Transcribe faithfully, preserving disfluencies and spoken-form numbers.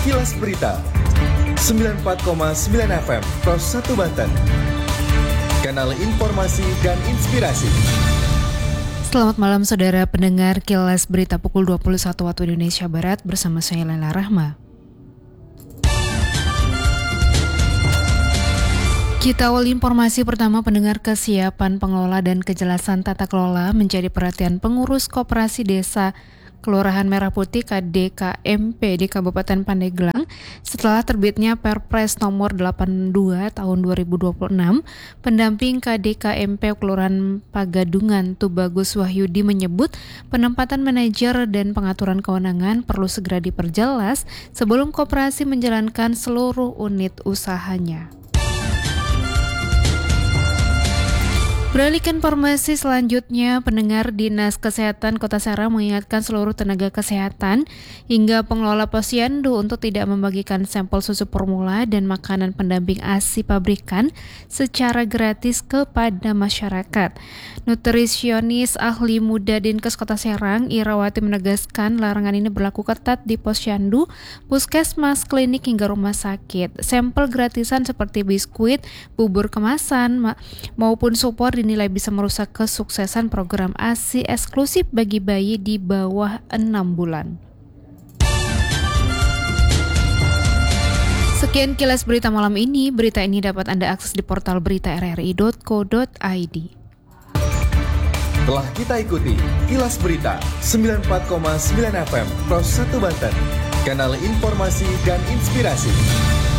Kilas Berita sembilan puluh empat koma sembilan F M Pros satu Banten. Kanal informasi dan inspirasi. Selamat malam saudara pendengar Kilas Berita pukul dua puluh satu waktu Indonesia Barat bersama saya Lela Rahma. Kita awal informasi pertama, pendengar. Kesiapan pengelola dan kejelasan tata kelola menjadi perhatian pengurus Koperasi Desa Kelurahan Merah Putih K D K M P di Kabupaten Pandeglang setelah terbitnya Perpres nomor delapan puluh dua tahun dua ribu dua puluh enam. Pendamping K D K M P Kelurahan Pagadungan Tubagus Wahyudi menyebut penempatan manajer dan pengaturan kewenangan perlu segera diperjelas sebelum koperasi menjalankan seluruh unit usahanya. Beralih ke informasi selanjutnya, pendengar, Dinas Kesehatan Kota Serang mengingatkan seluruh tenaga kesehatan hingga pengelola posyandu untuk tidak membagikan sampel susu formula dan makanan pendamping A S I pabrikan secara gratis kepada masyarakat. Nutrisionis ahli muda Dinkes Kota Serang, Irawati, menegaskan larangan ini berlaku ketat di posyandu, puskesmas, klinik hingga rumah sakit. Sampel gratisan seperti biskuit, bubur kemasan ma- maupun supor dinilai bisa merusak kesuksesan program A S I eksklusif bagi bayi di bawah enam bulan. Sekian Kilas Berita malam ini. Berita ini dapat Anda akses di portal berita r r i dot co dot i d. Telah kita ikuti Kilas Berita sembilan puluh empat koma sembilan F M Pros satu Banten. Kanal informasi dan inspirasi.